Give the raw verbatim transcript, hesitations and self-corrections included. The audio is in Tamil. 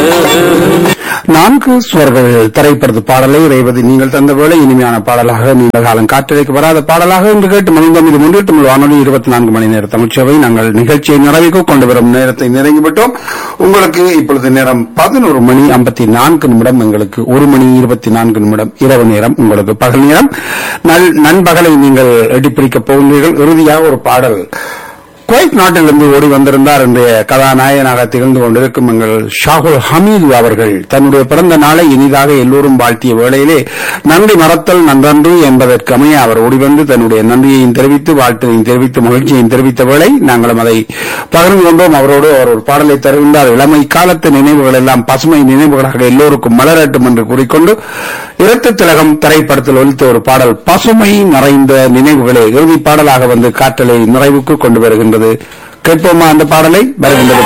நான்கு சுவர்கள் திரைப்படத்து பாடலை ரேவதி நீங்கள் தந்த வேளை இனிமையான பாடலாக நீண்ட காலம் காற்றலைக்கு வராத பாடலாக இன்று கேட்டு மணிந்தோம். இது முன்னிட்டு தமிழ் வானொலி இருபத்தி நான்கு மணி நேர தமிழ்ச்சேவை. நாங்கள் நிகழ்ச்சியை நிறைவுக்கு கொண்டு வரும் நேரத்தை நெருங்கிவிட்டோம். உங்களுக்கு இப்பொழுது நேரம் பதினோரு மணி ஐம்பத்தி நான்கு நிமிடம், எங்களுக்கு ஒரு மணி இருபத்தி நான்கு நிமிடம் இரவு நேரம், உங்களுக்கு பகல் நேரம். நண்பகலை நீங்கள் எட்டிப்பிடிக்கப் போகிறீர்கள். இறுதியாக ஒரு பாடல் குவைத் நாட்டிலிருந்து ஓடி வந்திருந்தார். இன்றைய கதாநாயகனாக திகழ்ந்து கொண்டிருக்கும் எங்கள் ஷாகுல் ஹமீது அவர்கள் தன்னுடைய பிறந்த நாளை இனிதாக எல்லோரும் வாழ்த்திய வேளையிலே நன்றி மறத்தல் நன்றன்று என்பதற்கமைய அவர் ஓடிவந்து தன்னுடைய நன்றியையும் தெரிவித்து வாழ்த்தையும் தெரிவித்து மகிழ்ச்சியையும் தெரிவித்த வேளை நாங்களும் அதை பகிர்ந்து கொண்டோம். அவரோடு அவர் ஒரு பாடலை தருகின்றார். இளமை காலத்து நினைவுகள் எல்லாம் பசுமை நினைவுகளாக எல்லோருக்கும் மலரட்டும் என்று கூறிக்கொண்டு இரத்த திலகம் திரைப்படத்தில் ஒலித்த ஒரு பாடல் பசுமை நிறைந்த நினைவுகளே இறுதி பாடலாக வந்து காற்றலை நிறைவுக்கு கொண்டு வருகின்றது. கேட்போமா அந்த பாடலை? வருகின்றது.